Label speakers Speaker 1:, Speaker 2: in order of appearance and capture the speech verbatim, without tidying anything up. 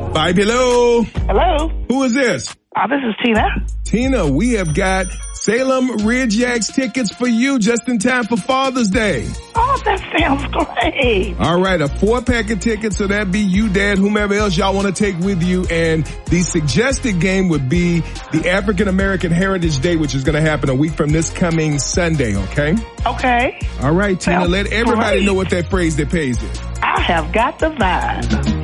Speaker 1: Vibe, hello.
Speaker 2: Hello.
Speaker 1: Who is this?
Speaker 2: Uh, this is Tina.
Speaker 1: Tina, we have got Salem Ridge Yaks tickets for you just in time for Father's Day.
Speaker 2: Oh, that sounds great.
Speaker 1: All right, a four-pack of tickets, so that'd be you, Dad, whomever else y'all want to take with you. And the suggested game would be the African American Heritage Day, which is going to happen a week from this coming Sunday, okay?
Speaker 2: Okay.
Speaker 1: All right, Tina,
Speaker 2: Sounds
Speaker 1: let everybody
Speaker 2: great.
Speaker 1: know what that phrase that pays is.
Speaker 2: I have got the vibe.